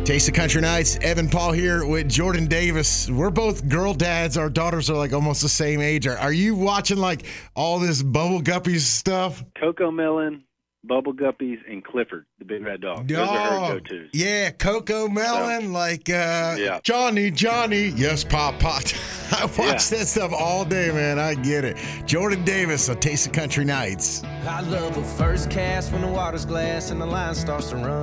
Taste of Country Nights. Evan Paul here with Jordan Davis. We're both girl dads. Our daughters are like almost the same age. Are you watching like all this Bubble Guppies stuff? Coco Melon, Bubble Guppies, and Clifford, the big red dog. Those are her go-tos. Yeah, Coco Melon, Johnny, yes, Pop. I watch that stuff all day, man. I get it. Jordan Davis, a Taste of Country Nights. I love a first cast when the water's glass and the line starts to run.